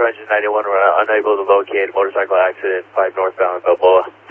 Central Engine 91, we're unable to locate motorcycle accident 5 northbound Balboa.